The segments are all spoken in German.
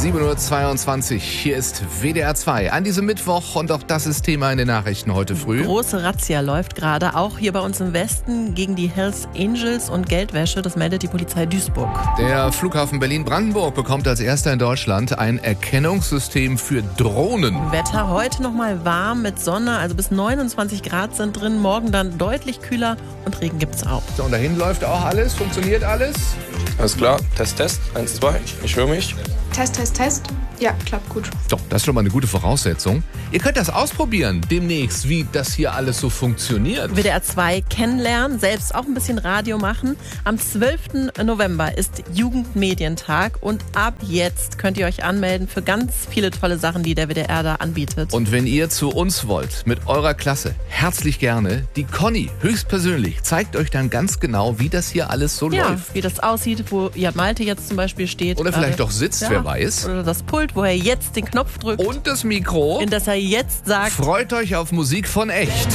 7:22 Uhr, hier ist WDR 2 an diesem Mittwoch und auch das ist Thema in den Nachrichten heute früh. Große Razzia läuft gerade, auch hier bei uns im Westen, gegen die Hells Angels und Geldwäsche, das meldet die Polizei Duisburg. Der Flughafen Berlin-Brandenburg bekommt als erster in Deutschland ein Erkennungssystem für Drohnen. Wetter heute nochmal warm mit Sonne, also bis 29 Grad sind drin, morgen dann deutlich kühler und Regen gibt's auch. So, und dahin läuft auch alles, funktioniert alles? Alles klar, Test, 1, 2, ich höre mich. Test. Ja, klappt gut. Doch, das ist schon mal eine gute Voraussetzung. Ihr könnt das ausprobieren demnächst, wie das hier alles so funktioniert. WDR 2 kennenlernen, selbst auch ein bisschen Radio machen. Am 12. November ist Jugendmedientag und ab jetzt könnt ihr euch anmelden für ganz viele tolle Sachen, die der WDR da anbietet. Und wenn ihr zu uns wollt, mit eurer Klasse, herzlich gerne. Die Conny höchstpersönlich zeigt euch dann ganz genau, wie das hier alles so läuft. Wie das aussieht, wo Malte jetzt zum Beispiel steht. Oder vielleicht doch sitzt, wer weiß. Oder das Pult, wo er jetzt den Knopf drückt. Und das Mikro. In das er jetzt sagt: Freut euch auf Musik von echt.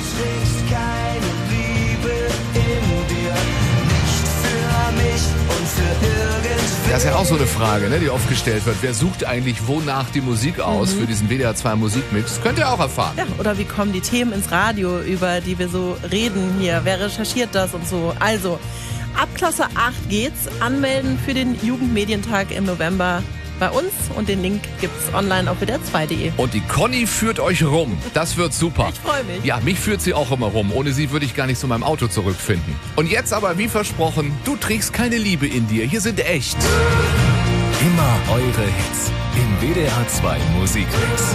Das ist ja auch so eine Frage, ne, die oft gestellt wird. Wer sucht eigentlich wonach die Musik aus für diesen WDR 2 Musikmix? Könnt ihr auch erfahren. Ja, oder wie kommen die Themen ins Radio, über die wir so reden hier? Wer recherchiert das und so? Also, ab Klasse 8 geht's. Anmelden für den Jugendmedientag im November bei uns und den Link gibt's online auf wdr2.de. Und die Conny führt euch rum. Das wird super. Ich freue mich. Ja, mich führt sie auch immer rum. Ohne sie würde ich gar nicht zu meinem Auto zurückfinden. Und jetzt aber, wie versprochen, du trägst keine Liebe in dir. Hier sind echt. Immer eure Hits im WDR 2 Musikmix.